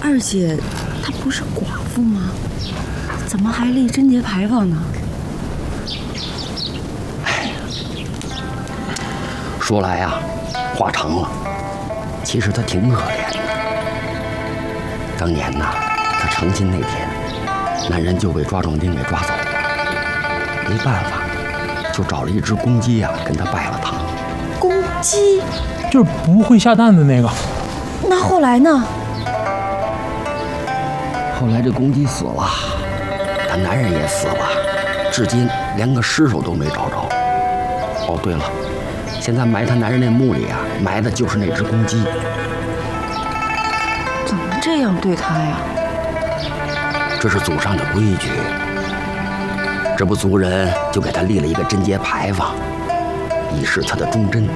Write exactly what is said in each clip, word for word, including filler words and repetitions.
二姐她不是寡妇吗？怎么还立贞节牌坊呢？ 哎，说来呀，话长了。其实她挺可怜的。当年呐，她成亲那天，男人就被抓壮丁给抓走了，没办法，就找了一只公鸡呀、啊，跟她拜了堂。 公鸡？ 就是不会下蛋的那个。 那后来呢？ 后来这公鸡死了，她男人也死了，至今连个尸首都没找着。哦，对了，现在埋她男人那墓里啊，埋的就是那只公鸡。 怎么这样对她呀？ 这是祖上的规矩。这不，族人就给她立了一个贞节牌坊，以示她的忠贞。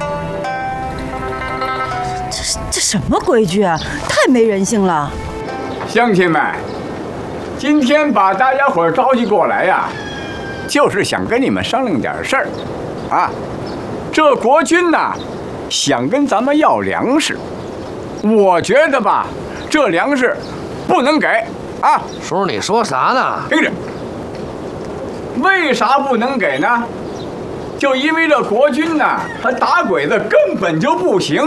这这什么规矩啊？太没人性了！ 乡亲们，今天把大家伙召集过来呀，就是想跟你们商量点事儿，啊，这国军呐，想跟咱们要粮食，我觉得吧，这粮食不能给啊。 叔，你说啥呢？ 听着，为啥不能给呢？就因为这国军呐，他打鬼子根本就不行。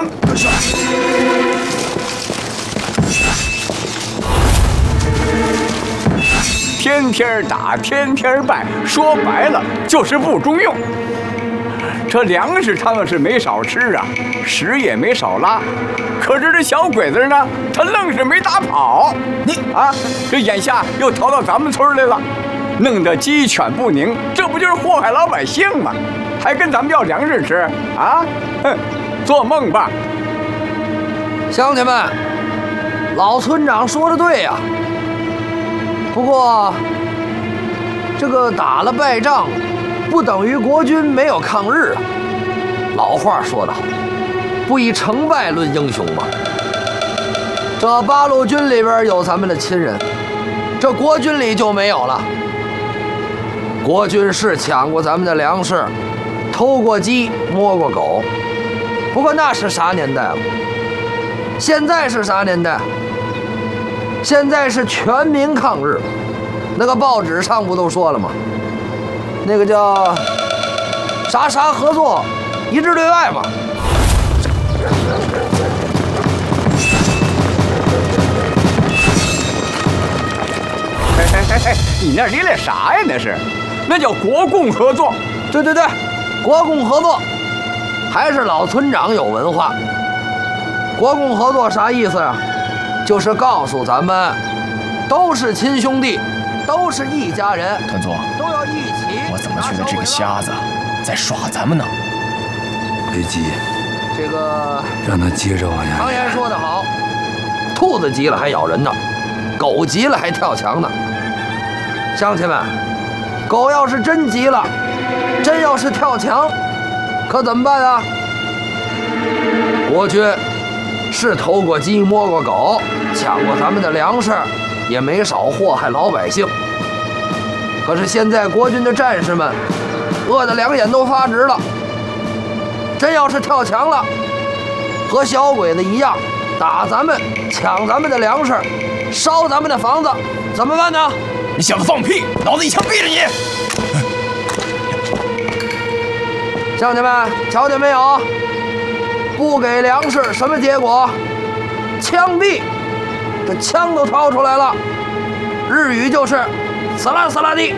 天天打，天天败，说白了就是不中用。这粮食他们是没少吃啊，屎也没少拉，可是这小鬼子呢，他愣是没打跑。你啊，这眼下又逃到咱们村来了，弄得鸡犬不宁，这不就是祸害老百姓吗？还跟咱们要粮食吃啊？哼，做梦吧！ 乡亲们，老村长说的对呀。不过，这个打了败仗，不等于国军没有抗日啊。老话说得好，不以成败论英雄嘛。这八路军里边有咱们的亲人，这国军里就没有了。国军是抢过咱们的粮食，偷过鸡，摸过狗，不过那是啥年代了？现在是啥年代？现在是全民抗日，那个报纸上不都说了吗？那个叫啥啥合作，一致对外嘛。 嘿嘿嘿嘿，你那咧咧啥呀？那是，那叫国共合作。 对对对，国共合作，还是老村长有文化。国共合作啥意思呀？就是告诉咱们，都是亲兄弟，都是一家人。 团座， 都要一起。 我怎么觉得这个瞎子在耍咱们呢？ 别急， 这个让他接着往下。 常言说得好，兔子急了还咬人呢，狗急了还跳墙呢。乡亲们，狗要是真急了，真要是跳墙，可怎么办啊？国军是偷过鸡摸过狗，抢过咱们的粮食，也没少祸害老百姓。可是现在国军的战士们饿得两眼都发直了，真要是跳墙了，和小鬼子一样打咱们，抢咱们的粮食，烧咱们的房子，怎么办呢？ 你小子放屁！老子一枪毙了你！ 乡亲们，瞧见没有？不给粮食，什么结果？枪毙！这枪都掏出来了，日语就是“死啦死啦的”。